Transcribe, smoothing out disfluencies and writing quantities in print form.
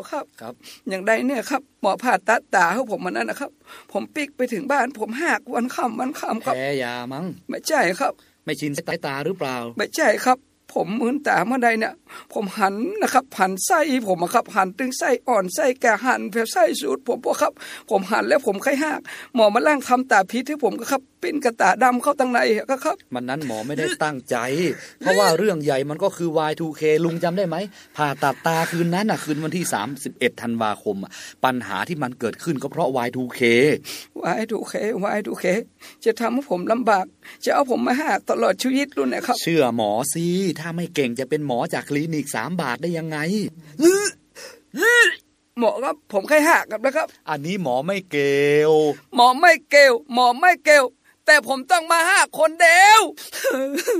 ครับครับอย่างใดเนี่ยครับหมอผ่าตัดตาให้ผมมันนั่นนะครับผมปิกไปถึงบ้านผมหักวันค่ำครับแพ้ยามั้งไม่ใช่ครับไม่ชินสายตาหรือเปล่าไม่ใช่ครับผมมืนตาเมื่อใดเนี่ยผมหันนะครับหันไส้ผมครับหันตึงไส้อ่อนไส้แก่หันแผลไส้สูดผมครับผมหันแล้วผมไข้หักหมอมาล่างทำตาพิษให้ผมก็ครับปิ้นกระตาดำเข้าตั้งในก็ครับมันนั้นหมอไม่ได้ตั้งใจเพราะว่าเรื่องใหญ่มันก็คือ Y2K ลุงจำได้ไหมผ่าตัดตาคืนนั้นคืนวันที่31ธันวาคมปัญหาที่มันเกิดขึ้นก็เพราะ Y2K จะทำให้ผมลำบากจะเอาผมมาหักตลอดชีวิตรุ่นเนี่ยครับเชื่อหมอสิถ้าไม่เก่งจะเป็นหมอจากคลินิก3 บาทได้ยังไงหมอครับผมไข้หักครับนะครับอันนี้หมอไม่เกลหมอไม่เกลแต่ผมต้องมาหักคนเดียว